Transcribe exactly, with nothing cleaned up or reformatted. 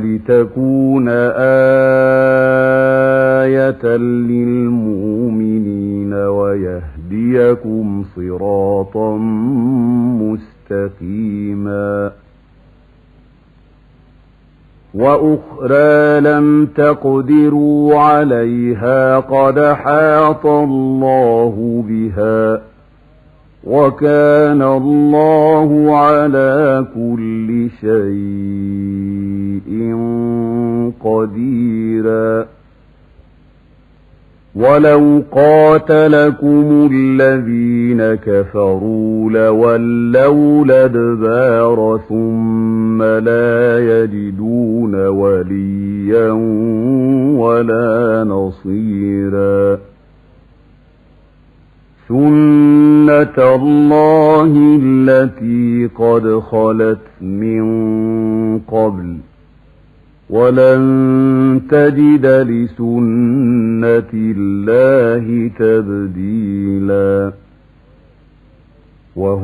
وَلِتَكُونَ آيَةً لِّلْمُؤْمِنِينَ وَيَهْدِيَكُمْ صِرَاطًا مُّسْتَقِيمًا. وَأُخْرَىٰ لَمْ تَقْدِرُوا عَلَيْهَا قَدْ أَحَاطَ اللَّهُ بِهَا وَكَانَ اللَّهُ عَلَىٰ كُلِّ شَيْءٍ قَدِيرًا. وَلَوْ قَاتَلَكُمُ الَّذِينَ كَفَرُوا لَوَلَّوُا الْأَدْبَارَ ثُمَّ لَا يَجِدُونَ وَلِيًّا وَلَا نَصِيرًا. سُنَّةَ اللَّهِ الَّتِي قَدْ خَلَتْ مِن قَبْلُ وَلَن تَجِدَ لِسُنَّةِ اللَّهِ تَبْدِيلًا.